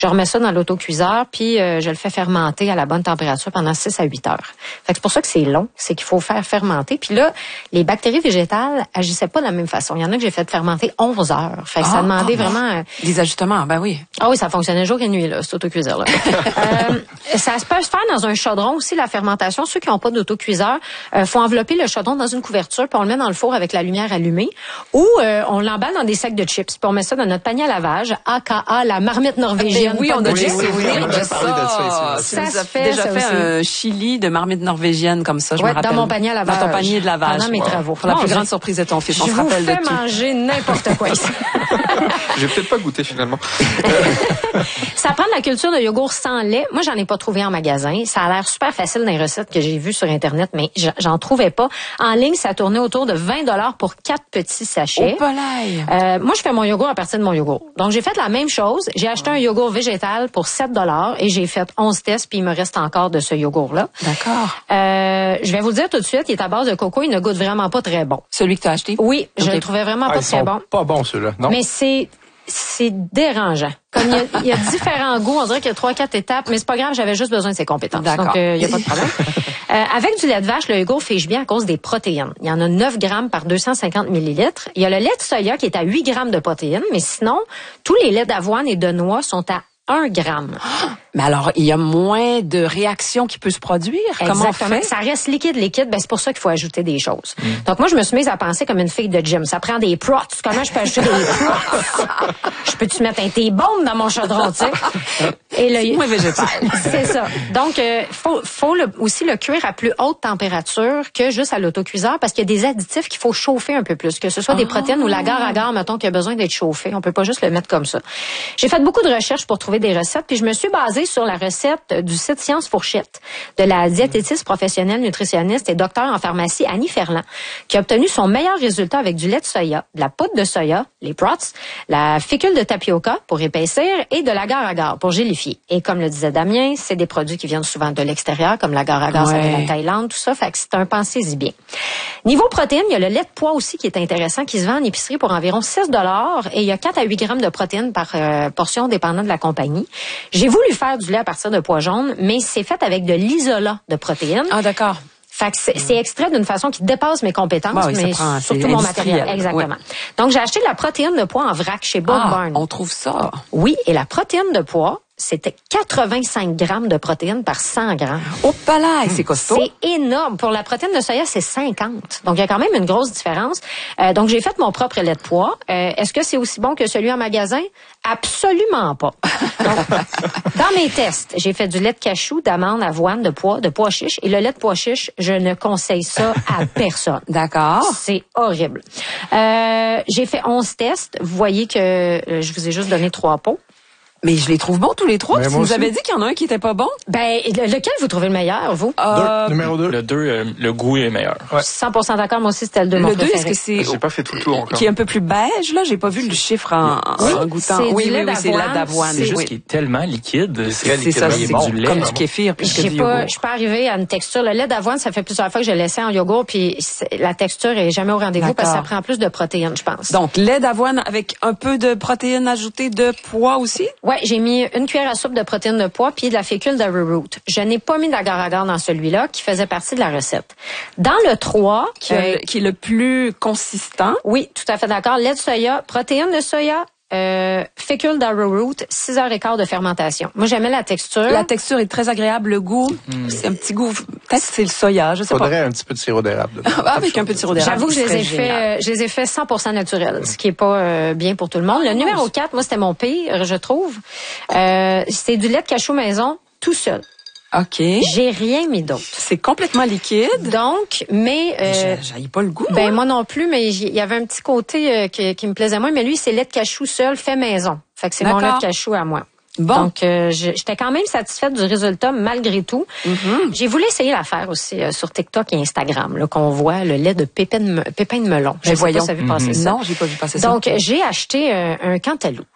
Je remets ça dans l'autocuiseur, puis je le fais fermenter à la bonne température pendant 6 à 8 heures. Fait que c'est pour ça que c'est long, c'est qu'il faut faire fermenter. Puis là, les bactéries végétales agissaient pas de la même façon. Il y en a que j'ai fait fermenter 11 heures. Fait que ça demandait vraiment... Des ajustements, ben oui. Ah oui, ça fonctionnait jour et nuit, là, cet autocuiseur-là. Ça peut se faire dans un chaudron aussi, la fermentation. Ceux qui n'ont pas d'autocuiseur, faut envelopper le chaudron dans une couverture, puis on le met dans le four avec la lumière allumée. Ou on l'emballe dans des sacs de chips, puis on met ça dans notre panier à lavage, aka la marmite norvégienne. Oui, on a déjà parlé de ça. Ça se fait, déjà ça fait aussi. un chili de marmite norvégienne comme ça, je me rappelle. Dans mon panier à lavage. Dans ton panier de lavage. Pendant mes travaux. Pour la plus grande surprise de ton fils, on se rappelle de tout. Je vous fais manger n'importe quoi ici. J'ai peut-être pas goûté finalement. Ça prend de la culture de yogourt sans lait. Moi, j'en ai pas trouvé en magasin. Ça a l'air super facile dans les recettes que j'ai vues sur Internet, mais j'en trouvais pas. En ligne, ça tournait autour de 20$ pour 4 petits sachets. Moi, je fais mon yogourt à partir de mon yogourt. Donc, j'ai fait la même chose. J'ai acheté un yogourt végétal pour 7$ et j'ai fait 11 tests, puis il me reste encore de ce yogourt-là. D'accord. Je vais vous le dire tout de suite, il est à base de coco. Il ne goûte vraiment pas très bon. Celui que tu as acheté? Oui, je le trouvais vraiment pas très bon. Pas bon, ceux-là, non? Mais c'est dérangeant. Comme il y a différents goûts, on dirait qu'il y a 3-4 étapes, mais c'est pas grave, j'avais juste besoin de ses compétences. D'accord. Donc, il n'y a pas de problème. Avec du lait de vache, le yogourt fiche bien à cause des protéines. Il y en a 9 grammes par 250 millilitres. Il y a le lait de soya qui est à 8 grammes de protéines, mais sinon, tous les laits d'avoine et de noix sont à 1 gramme. Mais alors, il y a moins de réactions qui peut se produire. Comment on fait? Ça reste liquide. Ben, c'est pour ça qu'il faut ajouter des choses. Donc, moi, je me suis mise à penser comme une fille de gym. Ça prend des prots. Comment je peux ajouter des prots? Je peux-tu mettre un T-bone dans mon chaudron, tu sais? Et le moins végétal. C'est ça. Donc, faut aussi le cuire à plus haute température que juste à l'autocuiseur parce qu'il y a des additifs qu'il faut chauffer un peu plus. Que ce soit des protéines ou l'agar-agar, mettons, qui a besoin d'être chauffé. On peut pas juste le mettre comme ça. J'ai fait beaucoup de recherches pour trouver des recettes, puis je me suis basée sur la recette du site Science Fourchette de la diététiste professionnelle nutritionniste et docteur en pharmacie Annie Ferland, qui a obtenu son meilleur résultat avec du lait de soya, de la poudre de soya, les prots, la fécule de tapioca pour épaissir et de l'agar-agar pour gélifier. Et comme le disait Damien, c'est des produits qui viennent souvent de l'extérieur, comme l'agar-agar, ça vient de la Thaïlande, tout ça, fait que c'est un pensez-y bien. Niveau protéines, il y a le lait de pois aussi qui est intéressant, qui se vend en épicerie pour environ 6$ et il y a 4 à 8 grammes de protéines par portion dépendant de la compagnie. J'ai voulu faire du lait à partir de pois jaunes, mais c'est fait avec de l'isolat de protéines. Ah, d'accord. Fait que c'est extrait d'une façon qui dépasse mes compétences, mais surtout mon matériel. Exactement. Oui. Donc, j'ai acheté de la protéine de pois en vrac chez Bulk Barn. On trouve ça. Oui, et la protéine de pois, c'était 85 grammes de protéines par 100 grammes. Oh, palais, c'est costaud. C'est énorme. Pour la protéine de soya, c'est 50. Donc, il y a quand même une grosse différence. Donc, j'ai fait mon propre lait de pois. Est-ce que c'est aussi bon que celui en magasin? Absolument pas. Donc, dans mes tests, j'ai fait du lait de cachou, d'amande, d'avoine, de pois chiche. Et le lait de pois chiche, je ne conseille ça à personne. D'accord. C'est horrible. J'ai fait 11 tests. Vous voyez que je vous ai juste donné 3 pots. Mais je les trouve bons tous les 3. Tu nous avais dit qu'il y en a un qui était pas bon. Ben, lequel vous trouvez le meilleur, vous? Numéro 2. Le 2, le goût est meilleur. Ouais. 100% d'accord. Moi aussi, c'était le 2 mon préféré. Le 2, est-ce que c'est... J'ai pas fait tout le tour encore. Qui est un peu plus beige, là. J'ai pas vu le chiffre en goûtant. Oui, c'est le lait d'avoine. C'est juste qu'il est tellement liquide. C'est ça, c'est bon. Du lait. Comme du kéfir, plus que du yogourt. Je suis pas arrivée à une texture. Le lait d'avoine, ça fait plusieurs fois que je l'ai laissé en yogourt, puis la texture est jamais au rendez-vous parce que ça prend plus de protéines, je pense. Donc, lait d'avoine avec un peu de protéines ajoutées de pois aussi? Ouais, j'ai mis une cuillère à soupe de protéines de pois puis de la fécule d'arrowroot. Je n'ai pas mis d'agar-agar dans celui-là qui faisait partie de la recette. Dans le 3, qui est le plus consistant. Oui, tout à fait d'accord. Lait de soya, protéines de soya, fécule d'arrowroot, 6h15 de fermentation. Moi, j'aimais la texture. La texture est très agréable, le goût. C'est un petit goût. Peut-être que c'est le soya, je sais pas. Faudrait un petit peu de sirop d'érable. Avec un peu de sirop d'érable. J'avoue que je les ai fait 100% naturels, ce qui est pas bien pour tout le monde. Le numéro 4, moi, c'était mon pire, je trouve. C'est du lait de cachou maison, tout seul. OK. J'ai rien mis d'autre. C'est complètement liquide. Donc, mais... j'haïs pas le goût. Ben, moi non plus, mais il y avait un petit côté qui me plaisait moins. Mais lui, c'est lait de cachou seul, fait maison. Fait que c'est mon lait de cachou à moi. Bon. Donc, j'étais quand même satisfaite du résultat malgré tout. J'ai voulu essayer l'affaire aussi sur TikTok et Instagram, là, qu'on voit le lait de pépin de melon. Je sais pas si vous avez vu passer ça. Non, j'ai pas vu passer ça. Donc, j'ai acheté un cantaloupe.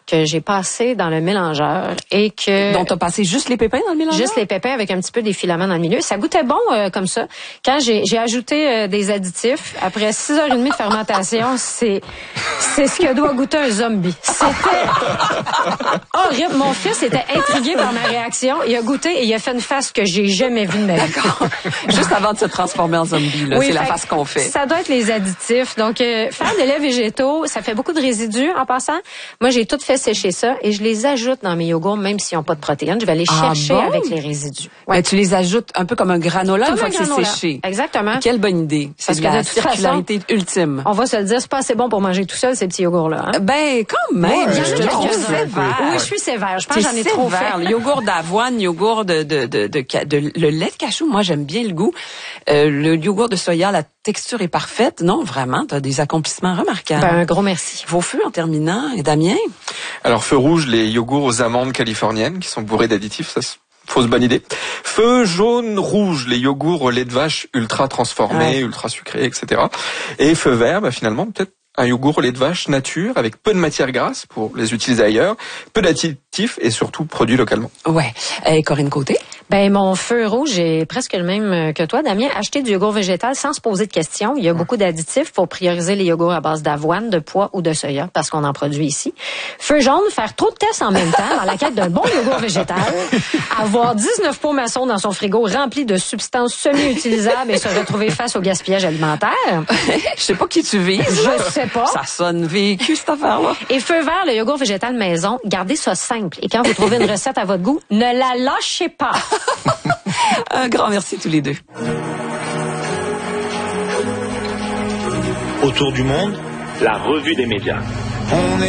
que j'ai passé dans le mélangeur et que... Donc, t'as passé juste les pépins dans le mélangeur? Juste les pépins avec un petit peu des filaments dans le milieu. Ça goûtait bon comme ça. Quand j'ai ajouté des additifs, après 6h30 de fermentation, c'est ce que doit goûter un zombie. C'était horrible. Mon fils était intrigué par ma réaction. Il a goûté et il a fait une face que j'ai jamais vue de ma vie. D'accord. Juste avant de se transformer en zombie, là, oui, c'est la face qu'on fait. Ça doit être les additifs. Donc, faire des laits végétaux, ça fait beaucoup de résidus en passant. Moi, j'ai tout fait sécher ça et je les ajoute dans mes yogourts, même s'ils n'ont pas de protéines. Je vais les chercher avec les résidus. Ouais. Mais tu les ajoutes un peu comme un granola une fois que c'est séché. Exactement. Quelle bonne idée. C'est de la circularité ultime. On va se le dire, c'est pas assez bon pour manger tout seul, ces petits yogourts-là. Hein? Ben, quand même. Ouais, je te trouve sévère. Oui, je suis sévère. Je pense que j'en ai trop fait. Le yogourt d'avoine, yogourt le lait de cachou, moi, j'aime bien le goût. Le yogourt de soya, la texture est parfaite. Non, vraiment, t'as des accomplissements remarquables. Ben, un gros merci. Vos feux en terminant. Et Damien? Alors, feu rouge, les yogourts aux amandes californiennes qui sont bourrés d'additifs, ça fausse bonne idée. Feu jaune rouge, les yogourts au lait de vache ultra transformés, ultra sucrés, etc. Et feu vert, finalement, peut-être un yogourt au lait de vache nature avec peu de matière grasse pour les utiliser ailleurs, peu d'additifs et surtout produits localement. Ouais. Et Corinne Côté? Ben, mon feu rouge est presque le même que toi, Damien. Acheter du yogourt végétal sans se poser de questions. Il y a beaucoup d'additifs pour prioriser les yogourts à base d'avoine, de pois ou de soya, parce qu'on en produit ici. Feu jaune, faire trop de tests en même temps dans la quête d'un bon yogourt végétal. Avoir 19 pots maçons dans son frigo remplis de substances semi-utilisables et se retrouver face au gaspillage alimentaire. Je sais pas qui tu vises. Je sais pas. Ça sonne vécu, cette affaire-là. Et feu vert, le yogourt végétal maison, gardez ça simple. Et quand vous trouvez une recette à votre goût, ne la lâchez pas. Un grand merci tous les deux. Autour du monde, la revue des médias.